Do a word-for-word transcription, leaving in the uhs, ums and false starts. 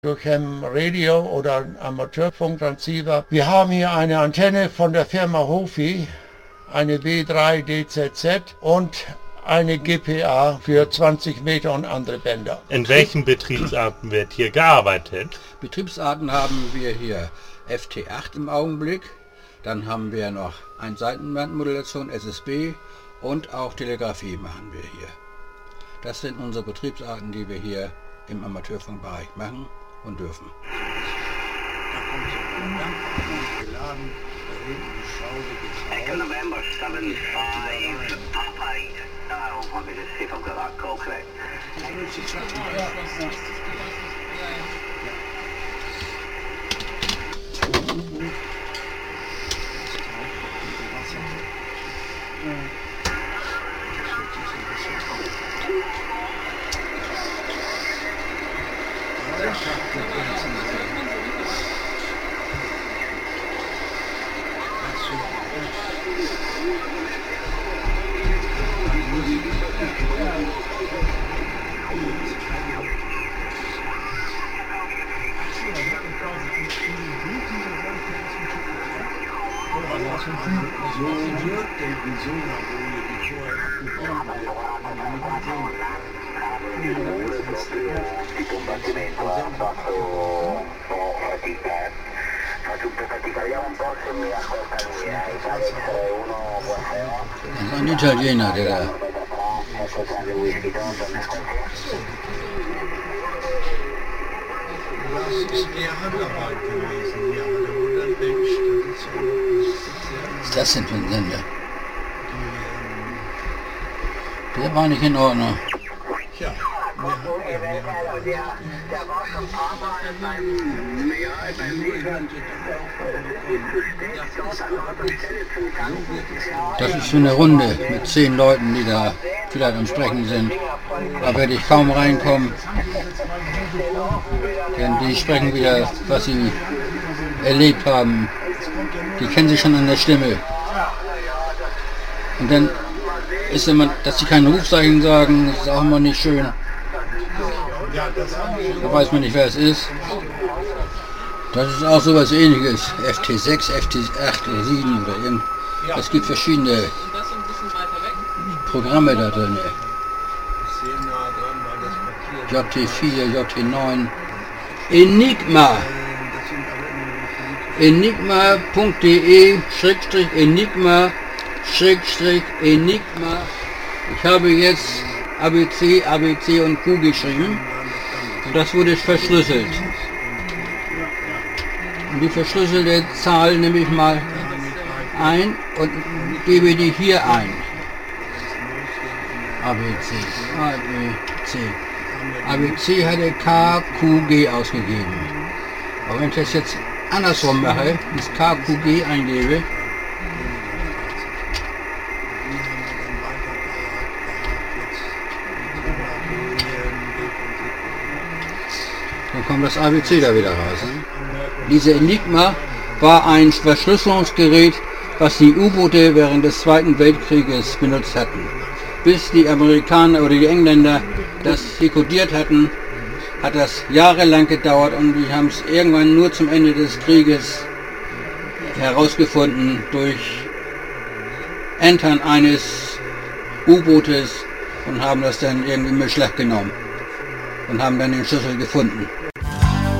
durch ein Radio oder Amateurfunktransceiver. Wir haben hier eine Antenne von der Firma Hofi, eine W drei D Z Z und eine G P A für zwanzig Meter und andere Bänder. In welchen Betriebsarten wird hier gearbeitet? Betriebsarten haben wir hier F T acht im Augenblick, dann haben wir noch Einseitenbandmodulation, S S B und auch Telegrafie machen wir hier. Das sind unsere Betriebsarten, die wir hier im Amateurfunkbereich machen und dürfen. Da kommt so ein Dampf geladen, da hinten die Schraube geht Echo November seven five Papa eight. Now, let me just see if I've got that call correct. So wirkt denn die Solarboje, die vorher abgebaut Das ist ein Italiener, der da. Das ist eher Handarbeit gewesen, ja, da wurde ein Mensch, das ist so. Was ist das denn für ein Sender? Der war nicht in Ordnung. Tja, wir haben ja, wir haben Der war schon ein paar Mal beim Das ist für eine Runde mit zehn Leuten, die da vielleicht am Sprechen sind. Da werde ich kaum reinkommen, denn die sprechen wieder, was sie erlebt haben. Die kennen sich schon an der Stimme. Und dann ist immer, dass sie kein Rufzeichen sagen, das ist auch immer nicht schön. Da weiß man nicht, wer es ist. Das ist auch so was Ähnliches. F T sechs, F T acht oder sieben oder irgend. Es gibt verschiedene Programme da drin. J T vier, J T neun. Enigma. Enigma punkt de Schrägstrich Enigma Schrägstrich Enigma. Ich habe jetzt A B C, A B C und Q geschrieben. Und das wurde verschlüsselt. Und die verschlüsselte Zahl nehme ich mal ein und gebe die hier ein. A B C, A B C. A B C hatte K Q G ausgegeben. Aber wenn ich das jetzt andersrum mache, das K Q G eingebe, dann kommt das A B C da wieder raus. Ne? Diese Enigma war ein Verschlüsselungsgerät, was die U-Boote während des Zweiten Weltkrieges benutzt hatten. Bis die Amerikaner oder die Engländer das dekodiert hatten, hat das jahrelang gedauert und die haben es irgendwann nur zum Ende des Krieges herausgefunden durch Entern eines U-Bootes und haben das dann irgendwie in Beschlag genommen und haben dann den Schlüssel gefunden.